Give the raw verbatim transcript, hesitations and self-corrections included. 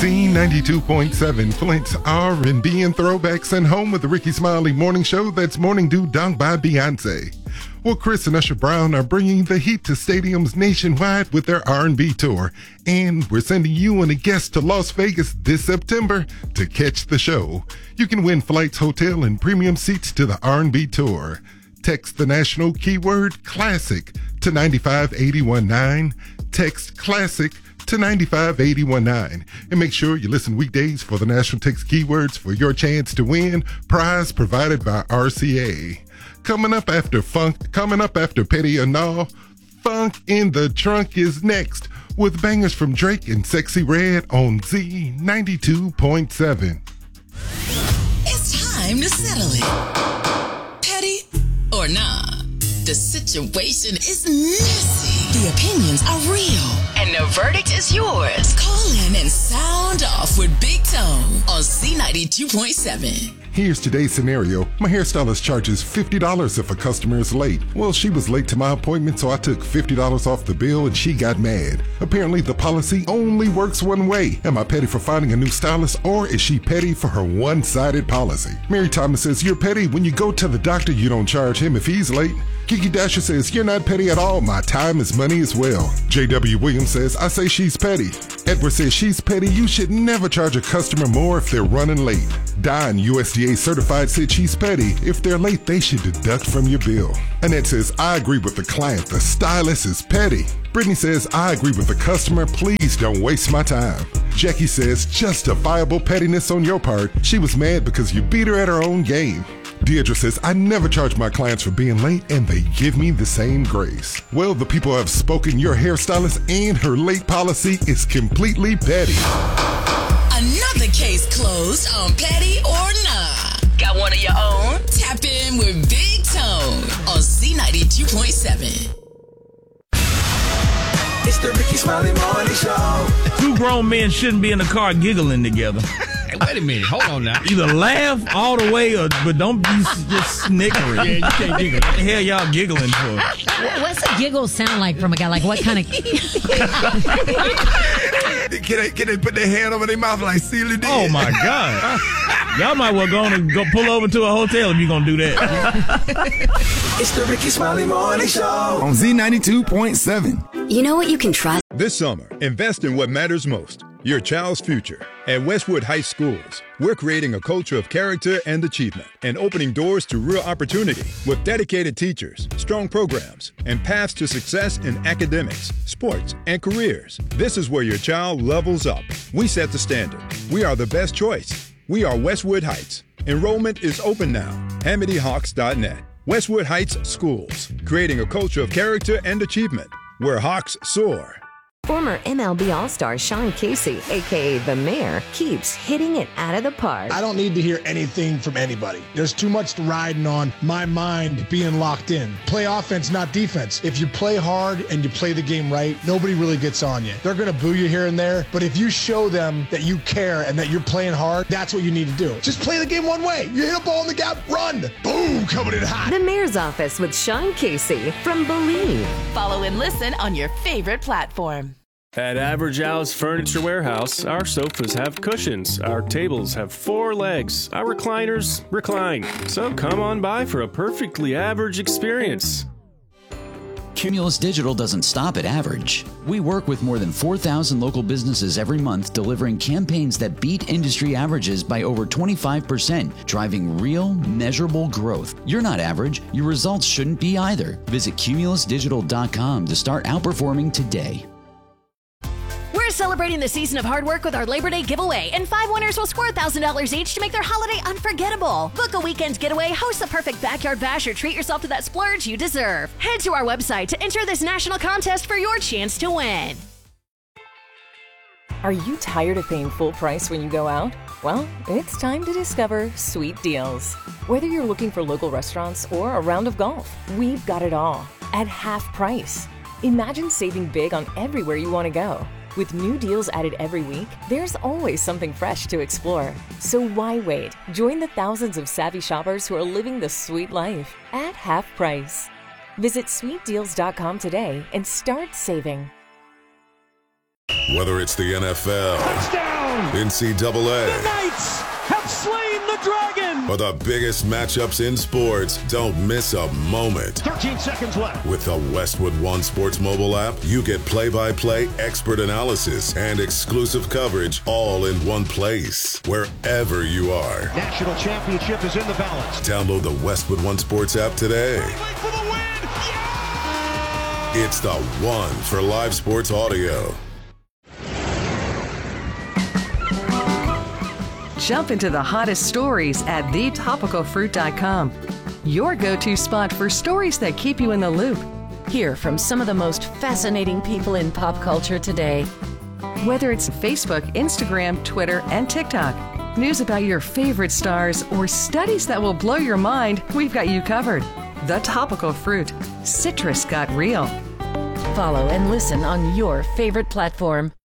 Z ninety-two point seven, Flint's R and B and throwbacks, and home with the Ricky Smiley Morning Show. That's Morning Dew Dunk by Beyonce. Well, Chris and Usher Brown are bringing the heat to stadiums nationwide with their R and B tour. And we're sending you and a guest to Las Vegas this September to catch the show. You can win flights, hotel, and premium seats to the R and B tour. Text the national keyword CLASSIC to nine five eight one nine. Text CLASSIC to nine five eight one nine. And make sure you listen weekdays for the national text keywords for your chance to win. Prize provided by R C A. Coming up after funk, coming up after Petty and All, Funk in the Trunk is next with bangers from Drake and Sexy Red on Z ninety-two point seven. It's time to settle it. Petty or nah, the situation is messy. The opinions are real, and the verdict is yours. Call in and sound off with Big Tone on Z ninety-two point seven. Here's today's scenario. My hairstylist charges fifty dollars if a customer is late. Well, she was late to my appointment, so I took fifty dollars off the bill and she got mad. Apparently, the policy only works one way. Am I petty for finding a new stylist, or is she petty for her one-sided policy? Mary Thomas says, you're petty when you go to the doctor, you don't charge him if he's late. Kiki Dasher says, you're not petty at all. My time is money as well. J W Williams says, I say she's petty. Edward says, she's petty. You should never charge a customer more if they're running late. Don, U S D A certified, said she's petty. If they're late, they should deduct from your bill. Annette says, I agree with the client. The stylist is petty. Brittany says, I agree with the customer. Please don't waste my time. Jackie says, justifiable pettiness on your part. She was mad because you beat her at her own game. Deirdre says, I never charge my clients for being late, and they give me the same grace. Well, the people have spoken. Your hairstylist and her late policy is completely petty. Another case closed on Petty or Nah. Got one of your own? Tap in with Big Tone on Z ninety-two point seven. It's the Ricky Smiley Morning Show. Two grown men shouldn't be in the car giggling together. Hey, wait a minute. Hold on now. Either laugh all the way, or but don't be just snickering. Yeah, you can't giggle. What the hell y'all giggling for? What's a giggle sound like from a guy? Like what kind of... Can they, can they put their hand over their mouth like Celia did? Oh, my God. Y'all might well go on and go pull over to a hotel if you're going to do that. It's the Ricky Smiley Morning Show on Z ninety-two point seven. You know what you can trust? This summer, invest in what matters most, your child's future. At Westwood Heights Schools, we're creating a culture of character and achievement and opening doors to real opportunity with dedicated teachers, strong programs, and paths to success in academics, sports, and careers. This is where your child levels up. We set the standard. We are the best choice. We are Westwood Heights. Enrollment is open now. Hamity Hawks dot net. Westwood Heights Schools, creating a culture of character and achievement where Hawks soar. Former M L B All-Star Sean Casey, a k a. The Mayor, keeps hitting it out of the park. I don't need to hear anything from anybody. There's too much riding on my mind being locked in. Play offense, not defense. If you play hard and you play the game right, nobody really gets on you. They're going to boo you here and there, but if you show them that you care and that you're playing hard, that's what you need to do. Just play the game one way. You hit a ball in the gap, run. Boom, coming in hot. The Mayor's Office with Sean Casey from Believe. Follow and listen on your favorite platform. At Average Al's Furniture Warehouse, our sofas have cushions, our tables have four legs, our recliners recline. So come on by for a perfectly average experience. Cumulus Digital doesn't stop at average. We work with more than four thousand local businesses every month, delivering campaigns that beat industry averages by over twenty-five percent, driving real, measurable growth. You're not average. Your results shouldn't be either. Visit cumulus digital dot com to start outperforming today. We're celebrating the season of hard work with our Labor Day giveaway, and five winners will score one thousand dollars each to make their holiday unforgettable. Book a weekend getaway, host a perfect backyard bash, or treat yourself to that splurge you deserve. Head to our website to enter this national contest for your chance to win. Are you tired of paying full price when you go out? Well, it's time to discover Sweet Deals. Whether you're looking for local restaurants or a round of golf, we've got it all at half price. Imagine saving big on everywhere you want to go. With new deals added every week, there's always something fresh to explore. So why wait? Join the thousands of savvy shoppers who are living the sweet life at half price. Visit sweet deals dot com today and start saving. Whether it's the N F L, touchdown, N C double A, the Knights have slain the dragon, or the biggest matchups in sports, don't miss a moment. thirteen seconds left. With the Westwood One Sports mobile app, you get play-by-play expert analysis and exclusive coverage all in one place, wherever you are. National championship is in the balance. Download the Westwood One Sports app today. For the win! Yeah! It's the one for live sports audio. Jump into the hottest stories at the topical fruit dot com. Your go-to spot for stories that keep you in the loop. Hear from some of the most fascinating people in pop culture today. Whether it's Facebook, Instagram, Twitter, and TikTok, news about your favorite stars, or studies that will blow your mind, we've got you covered. The Topical Fruit. Citrus got real. Follow and listen on your favorite platform.